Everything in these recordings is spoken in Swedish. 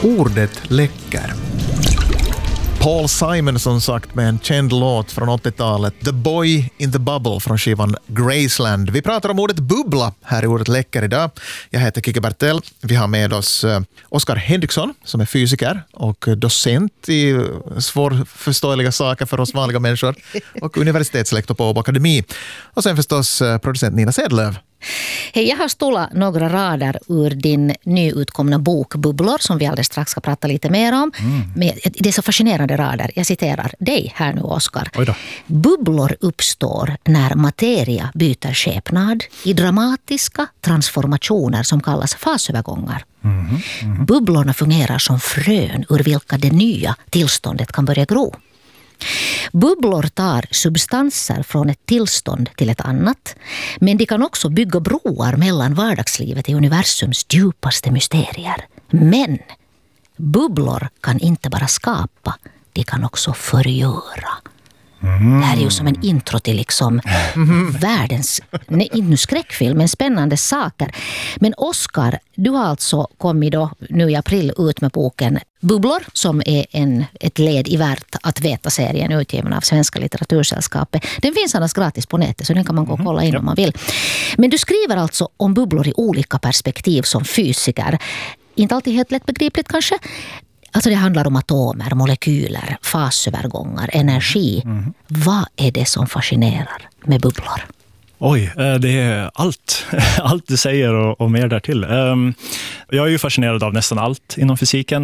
Ordet läcker. Paul Simon som sagt med en känd låt från 80-talet, The Boy in the Bubble från skivan Graceland. Vi pratar om ordet bubbla här i ordet läcker idag. Jag heter Kike Bertell. Vi har med oss Oskar Henriksson som är fysiker och docent i svårförståeliga saker för oss vanliga människor och universitetslektor på Åbo Akademi. Och sen förstås producent Nina Sedlöv. Hej, jag har stolat några rader ur din nyutkomna bok Bubblor som vi alldeles strax ska prata lite mer om. Det är så fascinerande rader. Jag citerar dig här nu, Oskar. Bubblor uppstår när materia byter skepnad i dramatiska transformationer som kallas fasövergångar. Bubblorna fungerar som frön ur vilka det nya tillståndet kan börja gro. Bubblor tar substanser från ett tillstånd till ett annat, men de kan också bygga broar mellan vardagslivet i universums djupaste mysterier. Men bubblor kan inte bara skapa, de kan också förgöra. Det här är ju som en intro till liksom världens, inte skräckfilm, men spännande saker. Men Oskar, du har alltså kommit då nu i april ut med boken Bubblor som är ett led i Värt att veta-serien utgiven av Svenska litteratursällskapet. Den finns annars gratis på nätet så den kan man gå och kolla in om man vill. Men du skriver alltså om bubblor i olika perspektiv som fysiker. Inte alltid helt lätt begripligt kanske. Alltså det handlar om atomer, molekyler, fasövergångar, energi. Vad är det som fascinerar med bubblor? Oj, det är allt. Allt du säger och mer därtill. Jag är ju fascinerad av nästan allt inom fysiken,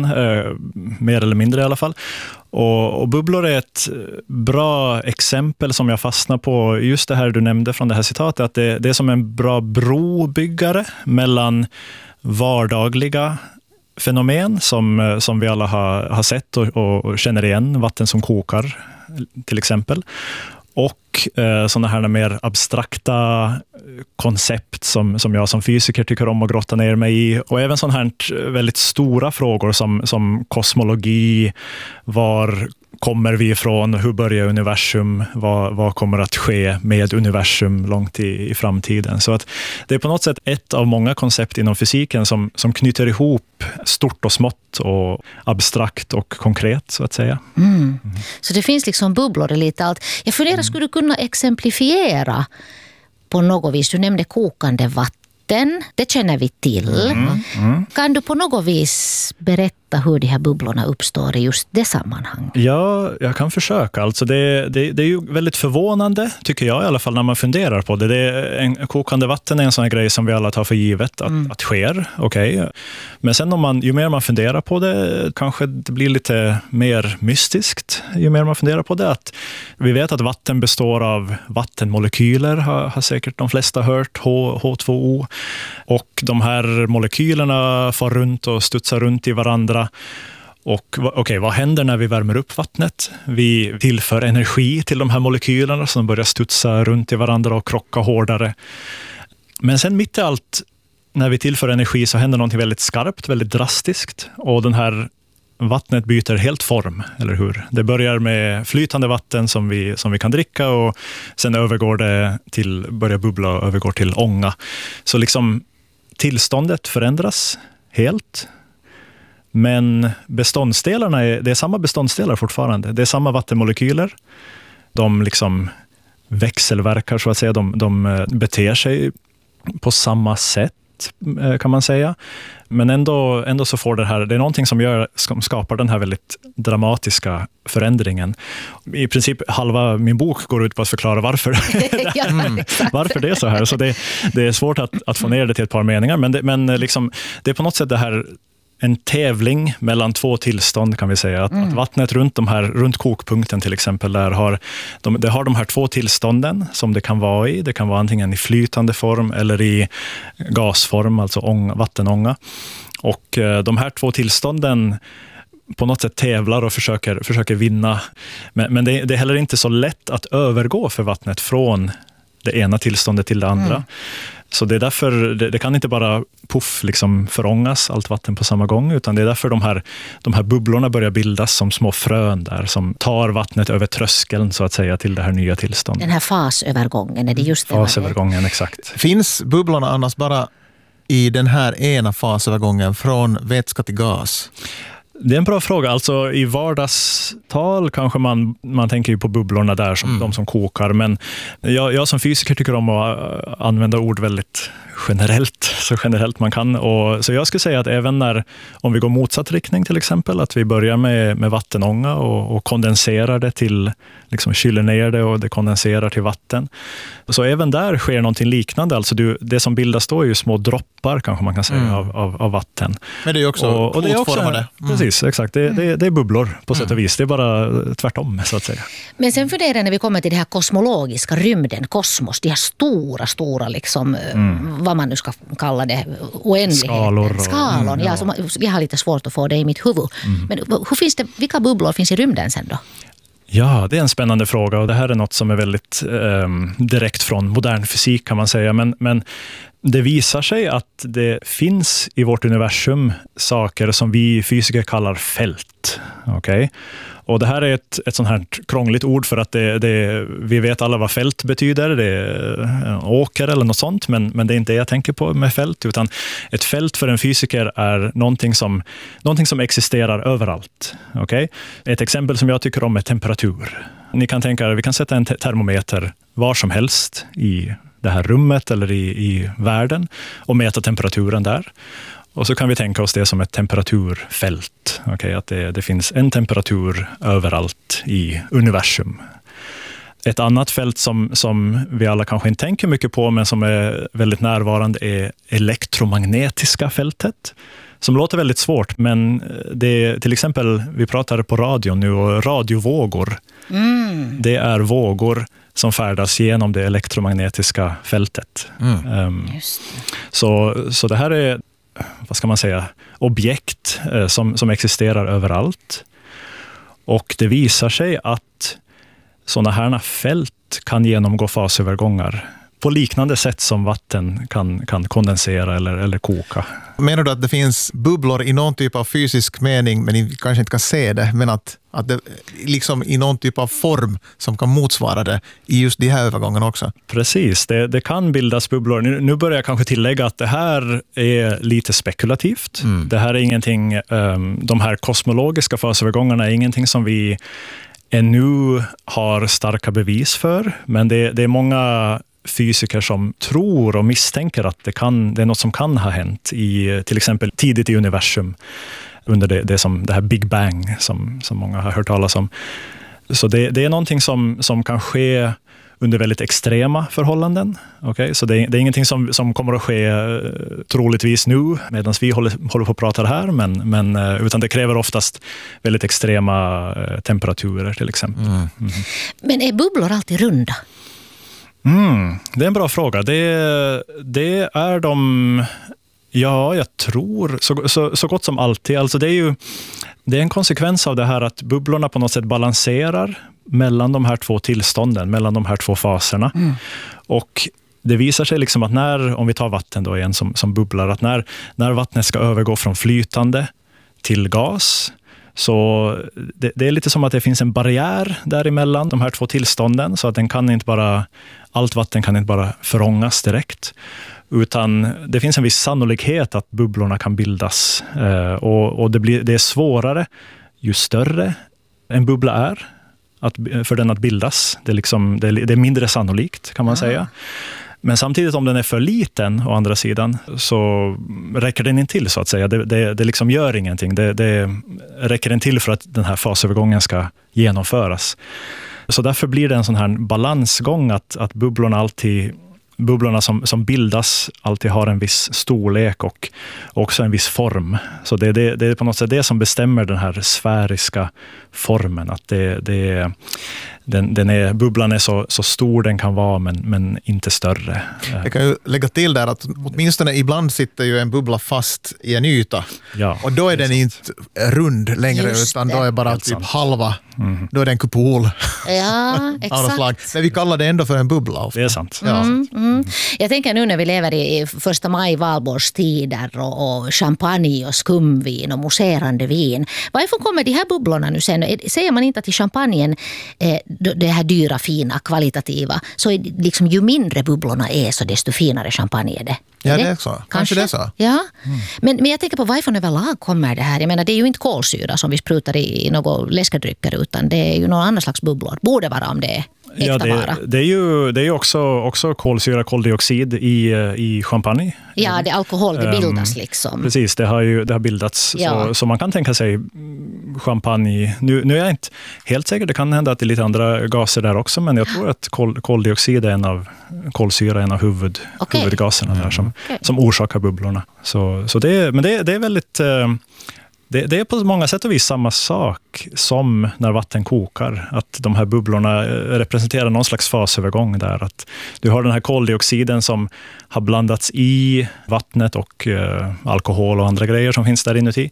mer eller mindre i alla fall. Och bubblor är ett bra exempel som jag fastnar på. Just det här du nämnde från det här citatet, att det är som en bra brobyggare mellan vardagliga fenomen som vi alla har sett och känner igen, vatten som kokar till exempel, och sådana här mer abstrakta koncept som jag som fysiker tycker om att grotta ner mig i, och även sådana här väldigt stora frågor som kosmologi, var kommer vi ifrån, hur börjar universum, vad kommer att ske med universum långt i framtiden. Så att det är på något sätt ett av många koncept inom fysiken som knyter ihop stort och smått och abstrakt och konkret så att säga. Så det finns liksom bubblor i lite allt. Jag funderar, skulle du kunna exemplifiera på något vis? Du nämnde kokande vatten, det känner vi till. Kan du på något vis berätta hur de här bubblorna uppstår i just det sammanhang? Ja, jag kan försöka. Alltså det är ju väldigt förvånande, tycker jag i alla fall, när man funderar på det. Kokande vatten är en sån här grej som vi alla tar för givet att sker. Okej. Men sen ju mer man funderar på det, kanske det blir lite mer mystiskt. Ju mer man funderar på det. Att vi vet att vatten består av vattenmolekyler, har säkert de flesta hört, H2O. Och de här molekylerna far runt och studsar runt i varandra. Och vad händer när vi värmer upp vattnet? Vi tillför energi till de här molekylerna som börjar studsa runt i varandra och krocka hårdare. Men sen mitt i allt, när vi tillför energi, så händer något väldigt skarpt, väldigt drastiskt. Och den här vattnet byter helt form, eller hur? Det börjar med flytande vatten som vi kan dricka, och sen övergår det börjar bubbla och övergår till ånga. Så liksom tillståndet förändras helt. Men beståndsdelarna det är samma beståndsdelar fortfarande. Det är samma vattenmolekyler. De liksom växelverkar så att säga. De beter sig på samma sätt, kan man säga. Men ändå så får det är någonting som skapar den här väldigt dramatiska förändringen. I princip halva min bok går ut på att förklara varför. Varför det är så här. Så det är svårt att få ner det till ett par meningar. Men liksom, det är på något sätt det här en tävling mellan två tillstånd, kan vi säga. Att vattnet runt kokpunkten till exempel, det har de här två tillstånden som det kan vara i. Det kan vara antingen i flytande form eller i gasform, alltså vattenånga. Och de här två tillstånden på något sätt tävlar och försöker vinna. Men det är heller inte så lätt att övergå för vattnet från det ena tillståndet till det andra. Så det är därför det kan inte bara liksom förångas allt vatten på samma gång, utan det är därför de här bubblorna börjar bildas som små frön där som tar vattnet över tröskeln så att säga till det här nya tillståndet. Den här fasövergången, är det just det? Fasövergången, exakt. Finns bubblorna annars bara i den här ena fasövergången från vätska till gas? Det är en bra fråga. Alltså i vardagstal kanske man tänker ju på bubblorna där, som de som kokar. Men jag som fysiker tycker om att använda ord väldigt generellt, så generellt man kan. Så jag skulle säga att även om vi går motsatt riktning till exempel, att vi börjar med vattenånga och kondenserar det till, liksom kyler ner det och det kondenserar till vatten. Så även där sker någonting liknande. Alltså det som bildas då är ju små droppar, kanske man kan säga, av vatten. Men det är också kvotformade. Precis, exakt. Det är bubblor på sätt och vis. Det är bara tvärtom, så att säga. Men sen funderar när vi kommer till det här kosmologiska, rymden, kosmos, de här stora liksom, vad man nu ska kalla det, oändligheten. Skalor. Ja, så jag har lite svårt att få det i mitt huvud. Men vilka bubblor finns i rymden sen då? Ja, det är en spännande fråga, och det här är något som är väldigt direkt från modern fysik, kan man säga. Men det visar sig att det finns i vårt universum saker som vi fysiker kallar fält. Okay? Och det här är ett sånt här krångligt ord, för att vi vet alla vad fält betyder. Det är åker eller något sånt, men det är inte det jag tänker på med fält. Utan ett fält för en fysiker är någonting som existerar överallt. Okay? Ett exempel som jag tycker om är temperatur. Ni kan tänka er, vi kan sätta en termometer var som helst i det här rummet eller i världen och mäta temperaturen där. Och så kan vi tänka oss det som ett temperaturfält. Okay? Att det finns en temperatur överallt i universum. Ett annat fält som vi alla kanske inte tänker mycket på, men som är väldigt närvarande, är elektromagnetiska fältet. Som låter väldigt svårt, men det är till exempel, vi pratar på radio nu, och radiovågor. Det är vågor som färdas genom det elektromagnetiska fältet. Så det här är, vad ska man säga, objekt som existerar överallt. Och det visar sig att sådana här fält kan genomgå fasövergångar på liknande sätt som vatten kan kondensera eller koka. Menar du att det finns bubblor i någon typ av fysisk mening, men ni kanske inte kan se det, men att det liksom i någon typ av form som kan motsvara det i just de här övergångarna också? Precis, det kan bildas bubblor. Nu börjar jag kanske tillägga att det här är lite spekulativt. Det här är ingenting, de här kosmologiska fasövergångarna är ingenting som vi ännu har starka bevis för, men det är många fysiker som tror och misstänker att det är något som kan ha hänt i till exempel tidigt i universum, under det här Big Bang som många har hört talas om. Så det är någonting som kan ske under väldigt extrema förhållanden. Okay? Så det är ingenting som kommer att ske troligtvis nu medan vi håller på att prata här, men utan det kräver oftast väldigt extrema temperaturer till exempel. Men är bubblor alltid runda? Det är en bra fråga. Det är de... Ja, jag tror så gott som alltid. Alltså det är en konsekvens av det här att bubblorna på något sätt balanserar mellan de här två tillstånden, mellan de här två faserna. Och det visar sig liksom att om vi tar vatten då igen som bubblar, att när vattnet ska övergå från flytande till gas, så det är lite som att det finns en barriär däremellan de här två tillstånden, så att allt vatten kan inte bara förångas direkt, utan det finns en viss sannolikhet att bubblorna kan bildas, och det är svårare ju större en bubbla är för den att bildas. Det är mindre sannolikt, kan man säga. Men samtidigt, om den är för liten å andra sidan, så räcker den inte till, så att säga. Det liksom gör ingenting. Det räcker inte till för att den här fasövergången ska genomföras. Så därför blir det en sån här balansgång att bubblorna som bildas alltid har en viss storlek och också en viss form. Så det är på något sätt det som bestämmer den här sfäriska formen. Att bubblan är så stor den kan vara, men inte större. Jag kan ju lägga till där att åtminstone ibland sitter ju en bubbla fast i en yta. Ja, och då är den inte rund längre, utan då är bara typ halva. Då är det en kupol. Ja, exakt. Men vi kallar det ändå för en bubbla ofta. Det är sant. Ja. Jag tänker nu när vi lever i första maj valborgstider och champagne och skumvin och mousserande vin. Varför kommer de här bubblorna nu sen? Säger man inte att i champagnen det här dyra, fina, kvalitativa, så är det liksom, ju mindre bubblorna är så desto finare champagne är det? Ja, det är så. Kanske det är så. Ja. Men jag tänker på varför överlag kommer det här. Jag menar, det är ju inte kolsyra som vi sprutar i några läskedrycker, utan det är ju några andra slags bubblor. Borde vara om det är äkta vara. Det är ju också kolsyra, koldioxid i champagne. Ja, det är alkohol, det bildas liksom. Precis, det har bildats. Ja. Så man kan tänka sig champagne. Nu är jag inte helt säker, det kan hända att det är lite andra gaser där också, men jag tror att koldioxid är kolsyra är en av huvudgaserna där som orsakar bubblorna. Så det är väldigt... Det är på många sätt och vis samma sak som när vatten kokar. Att de här bubblorna representerar någon slags fasövergång där. Att du har den här koldioxiden som har blandats i vattnet och alkohol och andra grejer som finns där inuti.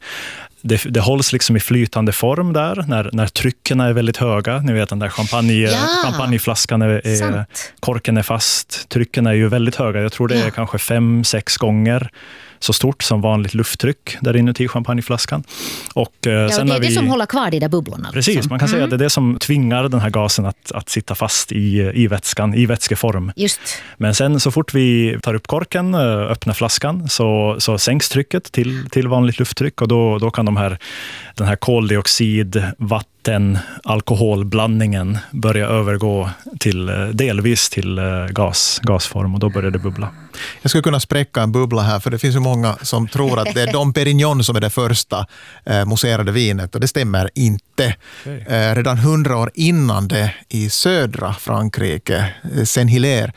Det hålls liksom i flytande form där när trycken är väldigt höga. Ni vet den där champagneflaskan korken är fast. Trycken är ju väldigt höga. Jag tror det är kanske 5-6 gånger så stort som vanligt lufttryck där inuti champagneflaskan. Och sen det är det som håller kvar de där bubblorna. Precis, liksom. Man kan säga att det är det som tvingar den här gasen att sitta fast i vätskan, i vätskeform. Just. Men sen så fort vi tar upp korken, öppnar flaskan, så sänks trycket till vanligt lufttryck, och då kan den här koldioxid, vatten, alkoholblandningen börja övergå delvis till gasform, och då börjar det bubbla. Jag skulle kunna spräcka en bubbla här, för det finns ju många som tror att det är Dom Pérignon som är det första mousserade vinet, och det stämmer inte. Okay. Redan 100 år innan det i södra Frankrike, Saint-Hilaire,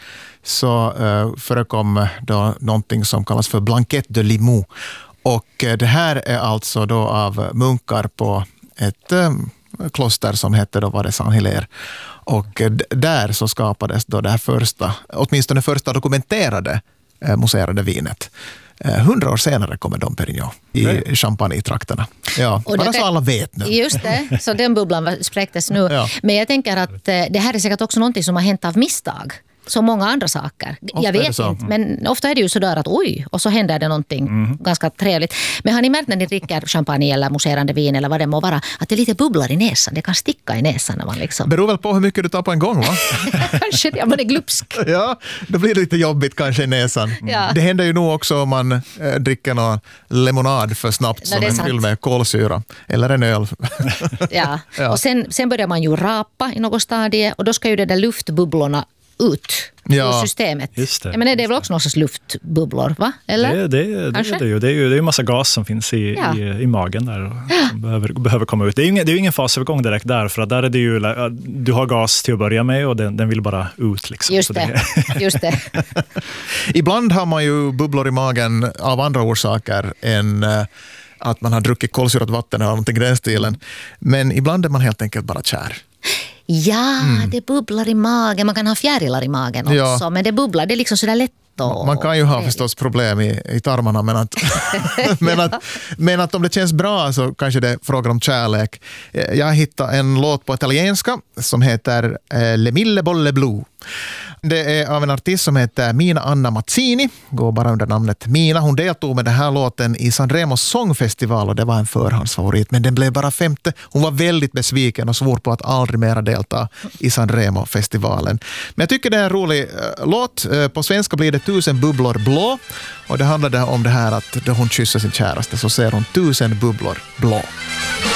så förekom då någonting som kallas för Blanquette de Limoux. Och det här är alltså då av munkar på ett kloster som hette då var det Saint-Hilaire. Och där så skapades då det här åtminstone första dokumenterade mousserade vinet. 100 år senare kommer Dom Pérignon i champagne-trakterna. Ja, bara så alla vet nu. Just det, så den bubblan spräcktes nu. Ja. Men jag tänker att det här är säkert också någonting som har hänt av misstag. Som många andra saker. Ofta jag vet inte, men ofta är det ju sådär att oj, och så händer det någonting ganska trevligt. Men har ni märkt när ni dricker champagne eller mousserande vin eller vad det må vara, att det lite bubblar i näsan, det kan sticka i näsan när man liksom... Beror väl på hur mycket du tar på en gång, va? Kanske, ja, man är glupsk. Ja, då blir det lite jobbigt kanske i näsan. Ja. Det händer ju nog också om man dricker någon lemonad för snabbt som är fylld med kolsyra. Eller en öl. Ja, och sen börjar man ju rapa i något stadie, och då ska ju det där luftbubblorna ut ur systemet. Just det. Men det är väl också någon sorts luftbubblor, va? Eller? Det är ju. Det är ju en massa gas som finns i magen där som behöver komma ut. Det är ju ingen fasövergång direkt där, för att där är det ju, du har gas till att börja med och den vill bara ut liksom. Just det. Ibland har man ju bubblor i magen av andra orsaker än att man har druckit kolsyrat vatten eller någonting i den stilen. Men ibland är man helt enkelt bara kär. Ja, det bubblar i magen. Man kan ha fjärilar i magen också, men det bubblar, det är liksom sådär lätt. Man kan ju ha förstås problem i tarmarna, men att om det känns bra så kanske det är frågan om kärlek. Jag hittade en låt på italienska som heter Le Mille Bolle Blu. Det är av en artist som heter Mina Anna Mazzini, går bara under namnet Mina. Hon deltog med den här låten i Sanremos sångfestival, och det var en förhandsfavorit, men den blev bara 5:e. Hon var väldigt besviken och svor på att aldrig mera delta i Sanremo-festivalen. Men jag tycker det är en rolig låt. På svenska blir det 1000 bubblor blå, och det handlade om det här att då hon kysser sin käraste så ser hon 1000 bubblor blå.